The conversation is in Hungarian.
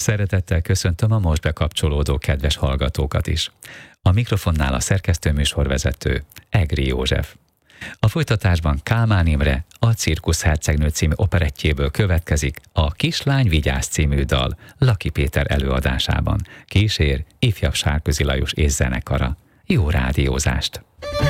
Szeretettel köszöntöm a most bekapcsolódó kedves hallgatókat is. A mikrofonnál a szerkesztőműsorvezető Egri József. A folytatásban Kálmán Imre a Cirkusz hercegnő című operettjéből következik a Kislány vigyázz című dal Laki Péter előadásában. Kísér ifjabb Sárközi Lajos és zenekara. Jó rádiózást!